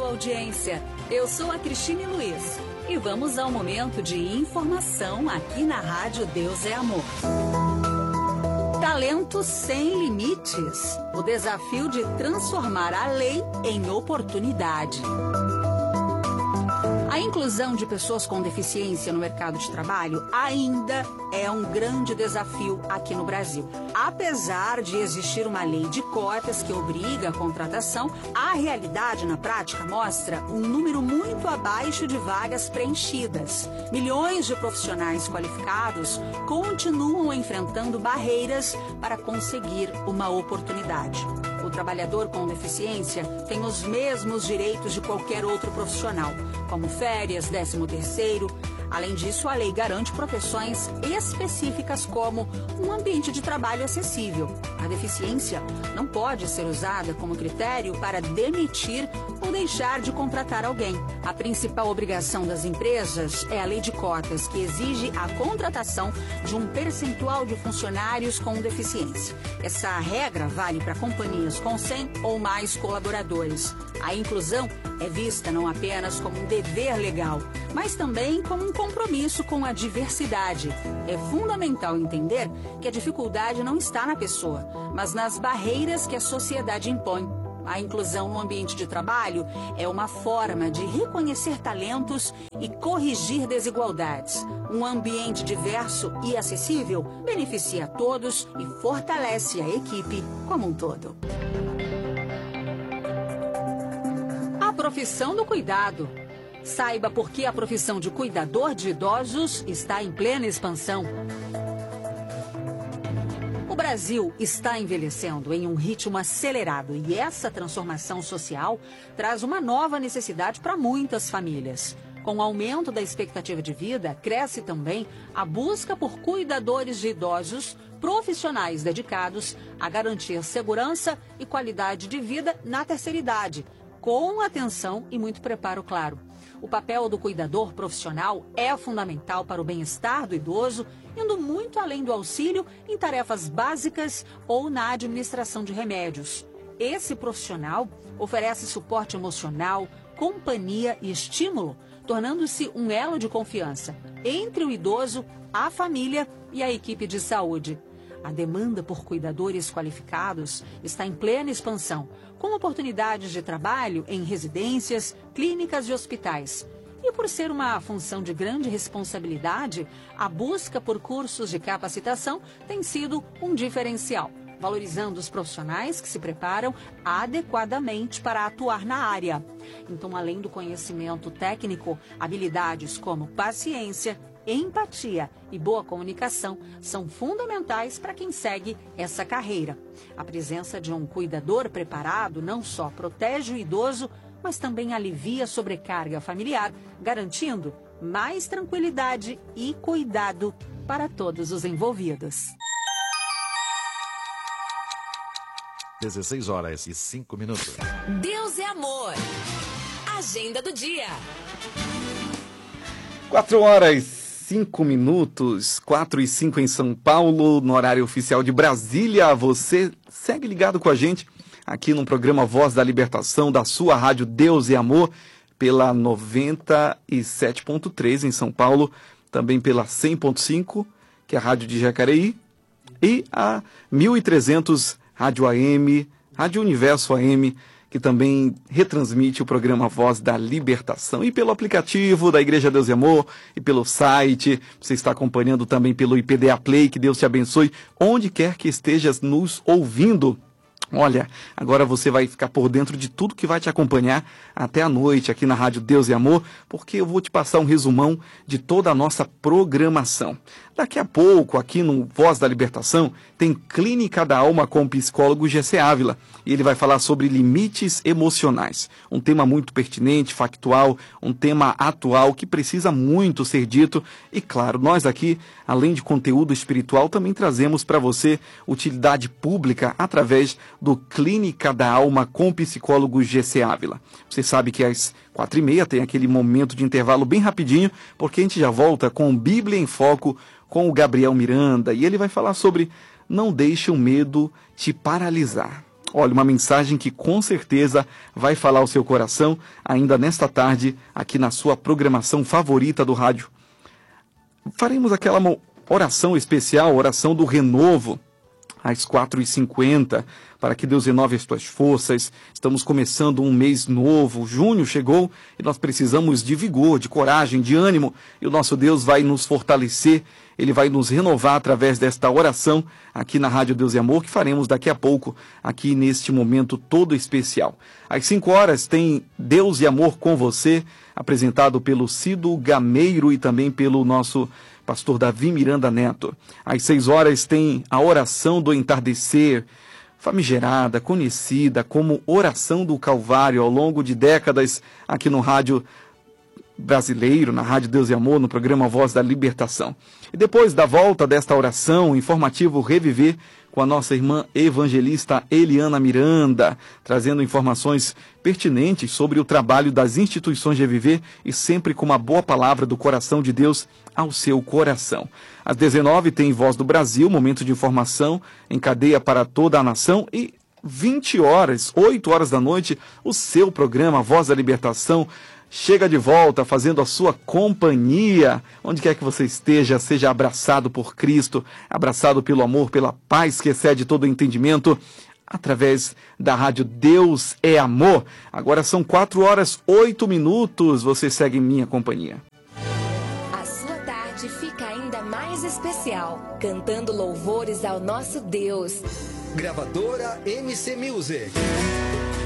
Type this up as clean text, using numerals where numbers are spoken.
sua audiência. Eu sou a Cristine Luiz e vamos ao momento de informação aqui na Rádio Deus é Amor. Talento sem limites. O desafio de transformar a lei em oportunidade. A inclusão de pessoas com deficiência no mercado de trabalho ainda é um grande desafio aqui no Brasil. Apesar de existir uma lei de cotas que obriga a contratação, a realidade na prática mostra um número muito abaixo de vagas preenchidas. Milhões de profissionais qualificados continuam enfrentando barreiras para conseguir uma oportunidade. O trabalhador com deficiência tem os mesmos direitos de qualquer outro profissional, como férias, 13º. Além disso, a lei garante proteções específicas como um ambiente de trabalho acessível. A deficiência não pode ser usada como critério para demitir ou deixar de contratar alguém. A principal obrigação das empresas é a lei de cotas, que exige a contratação de um percentual de funcionários com deficiência. Essa regra vale para companhias com 100 ou mais colaboradores. A inclusão é vista não apenas como um dever legal, mas também como um compromisso com a diversidade. É fundamental entender que a dificuldade não está na pessoa, mas nas barreiras que a sociedade impõe. A inclusão no ambiente de trabalho é uma forma de reconhecer talentos e corrigir desigualdades. Um ambiente diverso e acessível beneficia a todos e fortalece a equipe como um todo. A profissão do cuidado. Saiba por que a profissão de cuidador de idosos está em plena expansão. O Brasil está envelhecendo em um ritmo acelerado e essa transformação social traz uma nova necessidade para muitas famílias. Com o aumento da expectativa de vida, cresce também a busca por cuidadores de idosos, profissionais dedicados a garantir segurança e qualidade de vida na terceira idade, com atenção e muito preparo, claro. O papel do cuidador profissional é fundamental para o bem-estar do idoso, indo muito além do auxílio em tarefas básicas ou na administração de remédios. Esse profissional oferece suporte emocional, companhia e estímulo, tornando-se um elo de confiança entre o idoso, a família e a equipe de saúde. A demanda por cuidadores qualificados está em plena expansão, com oportunidades de trabalho em residências, clínicas e hospitais. E por ser uma função de grande responsabilidade, a busca por cursos de capacitação tem sido um diferencial, valorizando os profissionais que se preparam adequadamente para atuar na área. Então, além do conhecimento técnico, habilidades como paciência, empatia e boa comunicação são fundamentais para quem segue essa carreira. A presença de um cuidador preparado não só protege o idoso, mas também alivia a sobrecarga familiar, garantindo mais tranquilidade e cuidado para todos os envolvidos. 16h05. Deus é amor. Agenda do dia. 4h05, 4h05 em São Paulo, no horário oficial de Brasília. Você segue ligado com a gente aqui no programa Voz da Libertação, da sua rádio Deus e Amor, pela 97.3 em São Paulo, também pela 100.5, que é a rádio de Jacareí, e a 1300 Rádio AM, Rádio Universo AM, que também retransmite o programa Voz da Libertação. E pelo aplicativo da Igreja Deus e Amor, e pelo site, você está acompanhando também pelo IPDA Play, que Deus te abençoe, onde quer que estejas nos ouvindo. Olha, agora você vai ficar por dentro de tudo que vai te acompanhar até a noite aqui na Rádio Deus e Amor, porque eu vou te passar um resumão de toda a nossa programação. Daqui a pouco, aqui no Voz da Libertação, tem Clínica da Alma com o psicólogo Gessé Ávila. E ele vai falar sobre limites emocionais. Um tema muito pertinente, factual, um tema atual que precisa muito ser dito. E claro, nós aqui, além de conteúdo espiritual, também trazemos para você utilidade pública através do Clínica da Alma com o psicólogo Gessé Ávila. Você sabe que às 4h30 tem aquele momento de intervalo bem rapidinho, porque a gente já volta com Bíblia em Foco com o Gabriel Miranda, e ele vai falar sobre não deixe o medo te paralisar. Olha, uma mensagem que com certeza vai falar ao seu coração ainda nesta tarde, aqui na sua programação favorita do rádio. Faremos aquela oração especial, oração do renovo, às 4h50, para que Deus renove as tuas forças. Estamos começando um mês novo, junho chegou e nós precisamos de vigor, de coragem, de ânimo, e o nosso Deus vai nos fortalecer, Ele vai nos renovar através desta oração aqui na Rádio Deus e Amor, que faremos daqui a pouco, aqui neste momento todo especial. Às 5 horas tem Deus e Amor com você, apresentado pelo Cido Gameiro e também pelo nosso pastor Davi Miranda Neto. Às 6 horas tem a oração do entardecer, famigerada, conhecida como oração do Calvário ao longo de décadas aqui no rádio brasileiro, na Rádio Deus e Amor, no programa Voz da Libertação. E depois da volta desta oração, informativo Reviver com a nossa irmã evangelista Eliana Miranda, trazendo informações pertinentes sobre o trabalho das instituições de Reviver e sempre com uma boa palavra do coração de Deus ao seu coração. Às 19 tem Voz do Brasil, momento de informação em cadeia para toda a nação, e 20 horas, 8 horas da noite, o seu programa Voz da Libertação chega de volta, fazendo a sua companhia. Onde quer que você esteja, seja abraçado por Cristo, abraçado pelo amor, pela paz que excede todo o entendimento, através da rádio Deus é Amor. Agora são 4h08, você segue em minha companhia. A sua tarde fica ainda mais especial, cantando louvores ao nosso Deus. Gravadora MC Music.